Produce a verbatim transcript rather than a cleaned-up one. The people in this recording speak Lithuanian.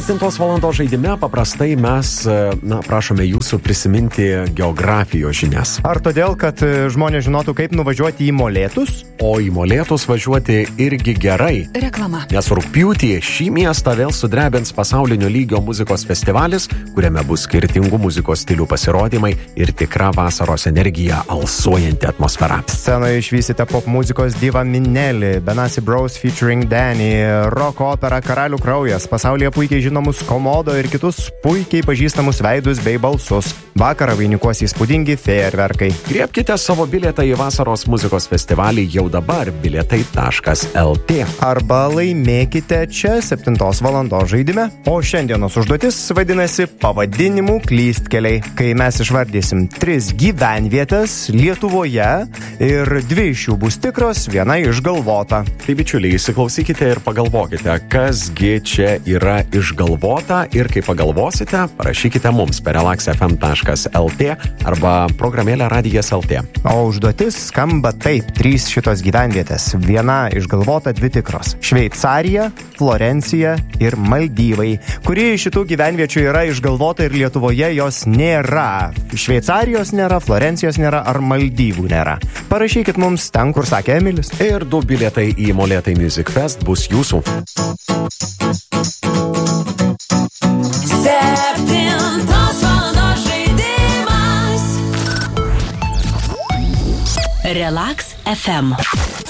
septintos valandos žaidime paprastai mes, na, prašome jūsų prisiminti geografijos žinias. Ar todėl, kad žmonės žinotų, kaip nuvažiuoti į Molėtus? O į Molėtus važiuoti irgi gerai. Reklama. Nes rugpjūtį šį miestą vėl sudrebins pasaulinio lygio muzikos festivalis, kuriame bus skirtingų muzikos stilių pasirodymai ir tikra vasaros energija alsuojanti atmosfera. Scenoje išvysite pop muzikos divą Minelį, Benassi Bros featuring Danny, rock opera Karalių kraujas, pasaulyje puikiai žinomus Komodo ir kitus puikiai pažįstamus veidus bei balsus. Vakarą vainikuos įspūdingi fejerverkai. Griebkite savo bilietą į vasaros muzikos festivalį jau dabar bilietai taškas el tė. Arba laimėkite čia septintos valandos žaidime. O šiandienos užduotis vadinasi pavadinimų klystkeliai, kai mes išvardysim tris gyvenvietas Lietuvoje ir dvi iš jų bus tikros, viena išgalvota. Tai bičiuliai, įsiklausykite ir pagalvokite, kasgi čia yra išgalvota, ir kai pagalvosite, parašykite mums per relax ef em taškas el tė arba programėlę radijas taškas el tė. O užduotis skamba taip: trys šitos gyvenvietės, viena išgalvota, dvi tikros. Šveicarija, Florencija ir Maldyvai. Kuri iš šitų gyvenviečių yra išgalvota ir Lietuvoje jos nėra? Šveicarijos nėra, Florencijos nėra ar Maldyvų nėra? Parašykit mums ten, kur sakė Emilis. Ir du bilietai į Molėtai Music Fest bus jūsų. Septintos valandos žaidimas. Relax ef em.